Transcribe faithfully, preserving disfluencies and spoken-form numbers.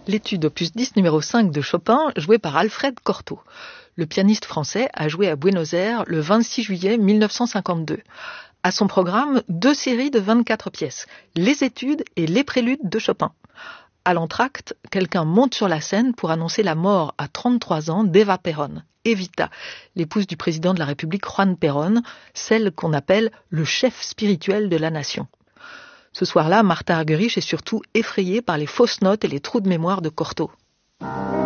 L'étude opus dix numéro cinq de Chopin, jouée par Alfred Cortot. Le pianiste français a joué à Buenos Aires le vingt-six juillet mille neuf cent cinquante-deux. À son programme, deux séries de vingt-quatre pièces, les études et les préludes de Chopin. À l'entracte, quelqu'un monte sur la scène pour annoncer la mort à trente-trois ans d'Eva Perón, Evita, l'épouse du président de la République Juan Perón, celle qu'on appelle le chef spirituel de la nation. Ce soir-là, Martha Argerich est surtout effrayée par les fausses notes et les trous de mémoire de Cortot.